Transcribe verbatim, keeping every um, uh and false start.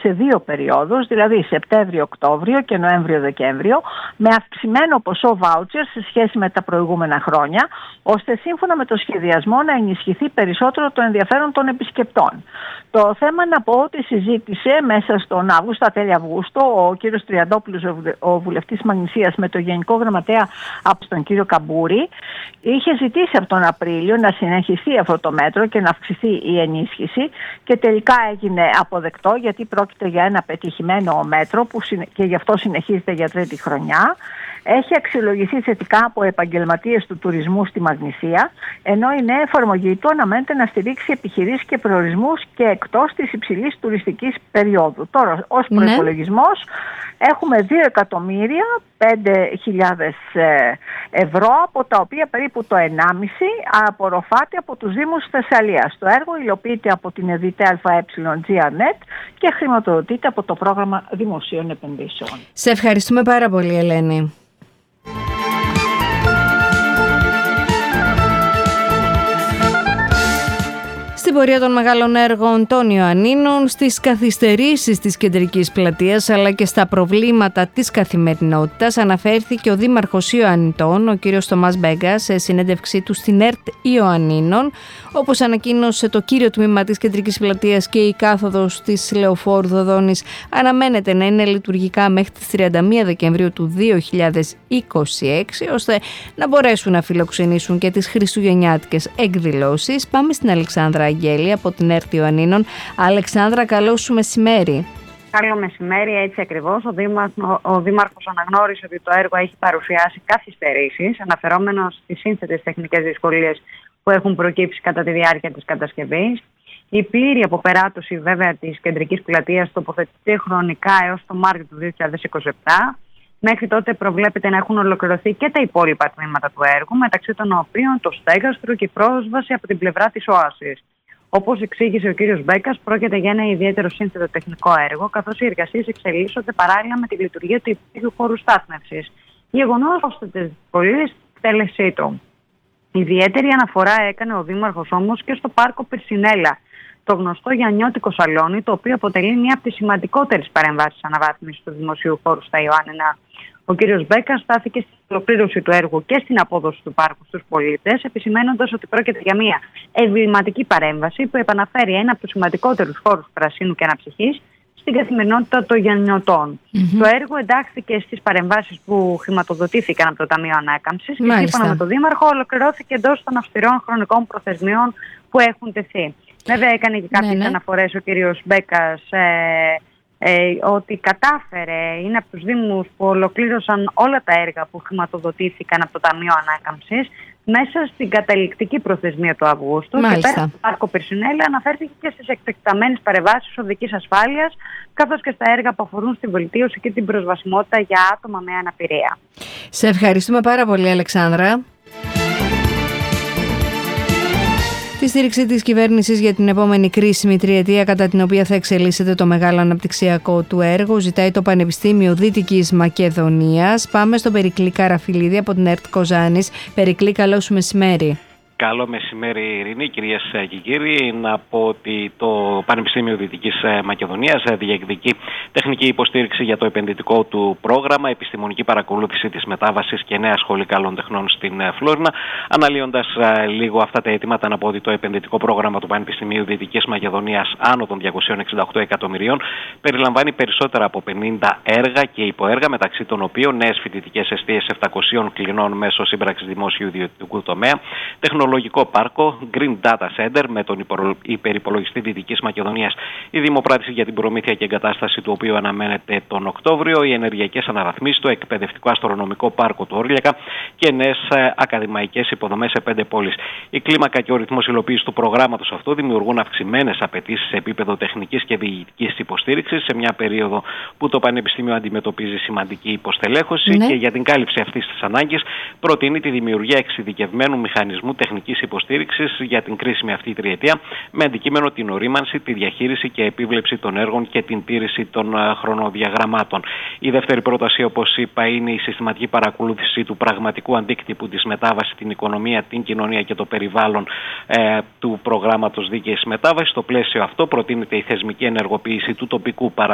σε δύο περιόδους, δηλαδή Σεπτέμβριο-Οκτώβριο και Νοέμβριο-Δεκέμβριο, με αυξημένο ποσό voucher σε σχέση με τα προηγούμενα χρόνια, ώστε σύμφωνα με το σχεδιασμό να ενισχυθεί περισσότερο το ενδιαφέρον των επισκεπτών. Το θέμα να πω ότι συζήτησε μέσα στον Αύγουστο, τέλη Αυγούστου, ο κύριος Τριαντόπουλος, ο βουλευτής Μαγνησίας, με το Γενικό Γραμματέα από τον κύριο Καμπούρη, είχε ζητήσει από τον Απρίλιο να συνεχιστεί αυτό το μέτρο και να αυξηθεί η ενίσχυση και τελικά έγινε αποδεκτό, γιατί πρόκειται για ένα πετυχημένο μέτρο που και γι' αυτό συνεχίζεται για τρίτη χρονιά. Έχει αξιολογηθεί θετικά από επαγγελματίες του τουρισμού στη Μαγνησία, ενώ η νέα εφαρμογή του αναμένεται να στηρίξει επιχειρήσεις και προορισμούς και εκτός της υψηλής τουριστικής περίοδου. Τώρα, ως ναι. προϋπολογισμός, έχουμε δύο εκατομμύρια πέντε χιλιάδες ευρώ, από τα οποία περίπου το ενάμιση απορροφάται από τους Δήμους Θεσσαλίας. Το έργο υλοποιείται από την ΕΔΙΤΕ ΑΕ και χρηματοδοτείται από το Πρόγραμμα Δημοσίων Επενδύσεων. Σε ευχαριστούμε πάρα πολύ, Ελένη. Στην πορεία των μεγάλων έργων των Ιωαννίνων, στις καθυστερήσεις της κεντρικής πλατείας αλλά και στα προβλήματα της καθημερινότητας αναφέρθηκε ο Δήμαρχος Ιωαννιτών, ο κ. Θωμάς Μπέγκας, σε συνέντευξή του στην ΕΡΤ Ιωαννίνων. Όπως ανακοίνωσε το κύριο τμήμα της κεντρικής πλατείας και η κάθοδος της Λεωφόρου Δοδόνης αναμένεται να είναι λειτουργικά μέχρι τις τριάντα μία Δεκεμβρίου του δύο χιλιάδες είκοσι έξι, ώστε να μπορέσουν να φιλοξενήσουν και τις χριστουγεννιάτικες εκδηλώσεις. Πάμε στην Αλεξάνδρα Αγγέλη από την ΕΡΤ Ιωαννίνων. Αλεξάνδρα, καλό σου μεσημέρι. Καλό μεσημέρι, έτσι ακριβώς. Ο, Δήμα, ο, ο Δήμαρχος αναγνώρισε ότι το έργο έχει παρουσιάσει καθυστερήσεις, αναφερόμενος στις σύνθετες τεχνικές δυσκολίες που έχουν προκύψει κατά τη διάρκεια της κατασκευής. Η πλήρη αποπεράτωση βέβαια της κεντρικής πλατείας τοποθετείται χρονικά έως το Μάρτιο του δύο χιλιάδες είκοσι επτά. Μέχρι τότε προβλέπεται να έχουν ολοκληρωθεί και τα υπόλοιπα τμήματα του έργου, μεταξύ των οποίων το στέγαστρο και η πρόσβαση από την πλευρά της Όασης. Όπως εξήγησε ο κ. Μπέκας, πρόκειται για ένα ιδιαίτερο σύνθετο τεχνικό έργο, καθώς οι εργασίες εξελίσσονται παράλληλα με τη λειτουργία του υπόγειου χώρου στάθμευσης. Γεγονός ώστε τη δυσκολία στη εκτέλεσή του. Ιδιαίτερη αναφορά έκανε ο Δήμαρχος όμως και στο πάρκο Περσινέλα, το γνωστό γιαννιώτικο σαλόνι, το οποίο αποτελεί μία από τις σημαντικότερες παρεμβάσεις αναβάθμισης του δημοσίου χώρου στα Ιωάννινα. Ο κ. Μπέκας στάθηκε στην ολοκλήρωση του έργου και στην απόδοση του πάρκου στους πολίτες, επισημαίνοντας ότι πρόκειται για μία εμβληματική παρέμβαση που επαναφέρει ένα από τους σημαντικότερους χώρους πρασίνου και αναψυχής στην καθημερινότητα των Γιαννιωτών. Mm-hmm. Το έργο εντάχθηκε στις παρεμβάσεις που χρηματοδοτήθηκαν από το Ταμείο Ανάκαμψης και σύμφωνα με τον Δήμαρχο ολοκληρώθηκε εντός των αυστηρών χρονικών προθεσμιών που έχουν τεθεί. Βέβαια έκανε και κάποιες ναι, ναι. αναφορές ο κ. Μπέκας ε, ε, ότι κατάφερε, είναι από τους Δήμους που ολοκλήρωσαν όλα τα έργα που χρηματοδοτήθηκαν από το Ταμείο Ανάκαμψης μέσα στην καταληκτική προθεσμία του Αυγούστου. Μάλιστα. Και πέρα στο πάρκο Περσινέλα αναφέρθηκε και στις εκτεταμένες παρεμβάσεις οδικής ασφάλειας, καθώς και στα έργα που αφορούν στη βελτίωση και την προσβασιμότητα για άτομα με αναπηρία. Σε ευχαριστούμε πάρα πολύ, Αλεξάνδρα. Τη στήριξη της κυβέρνησης για την επόμενη κρίσιμη τριετία, κατά την οποία θα εξελίσσεται το μεγάλο αναπτυξιακό του έργο, ζητάει το Πανεπιστήμιο Δυτικής Μακεδονίας. Πάμε στον Περικλή Καραφιλίδη από την ΕΡΤ Κοζάνης. Περικλή, καλό σου μεσημέρι. Καλό μεσημέρι, Ειρήνη, κυρίες και κύριοι. Να πω ότι το Πανεπιστήμιο Δυτικής Μακεδονίας διεκδικεί τεχνική υποστήριξη για το επενδυτικό του πρόγραμμα, επιστημονική παρακολούθηση της μετάβασης και νέα σχολή καλών τεχνών στην Φλόρινα. Αναλύοντας λίγο αυτά τα αιτήματα, να πω ότι το επενδυτικό πρόγραμμα του Πανεπιστημίου Δυτικής Μακεδονίας, άνω των διακοσίων εξήντα οκτώ εκατομμυρίων, περιλαμβάνει περισσότερα από πενήντα έργα και υποέργα, μεταξύ των οποίων νέες φοιτητικές εστίες επτακοσίων κλινών μέσω σύμπραξης δημόσιου ιδιωτικού τομέα, τεχνολογικό πάρκο, Green Data Center με τον υπερυπολογιστή Δυτικής Μακεδονίας, η δημοπράτηση για την προμήθεια και εγκατάσταση του οποίου αναμένεται τον Οκτώβριο, οι ενεργειακές αναβαθμίσεις, το εκπαιδευτικό αστρονομικό πάρκο του Όρλιακα και νέες ακαδημαϊκές υποδομές σε πέντε πόλεις. Η κλίμακα και ο ρυθμός υλοποίησης του προγράμματος αυτού δημιουργούν αυξημένες απαιτήσεις σε επίπεδο τεχνικής και διοικητικής υποστήριξης σε μια περίοδο που το Πανεπιστήμιο αντιμετωπίζει σημαντική υποστελέχωση, ναι. και για την κάλυψη αυτής της ανάγκης προτείνει τη δημιουργία εξειδικευμένου μηχανισμού τεχνικής υποστήριξης για την κρίσιμη αυτή τριετία, με αντικείμενο την ορίμανση, τη διαχείριση και επίβλεψη των έργων και την τήρηση των χρονοδιαγραμμάτων. Η δεύτερη πρόταση, όπως είπα, είναι η συστηματική παρακολούθηση του πραγματικού αντίκτυπου της μετάβασης στην οικονομία, την κοινωνία και το περιβάλλον ε, του προγράμματος δίκαιης μετάβασης. Στο πλαίσιο αυτό προτείνεται η θεσμική ενεργοποίηση του τοπικού παραδείγματος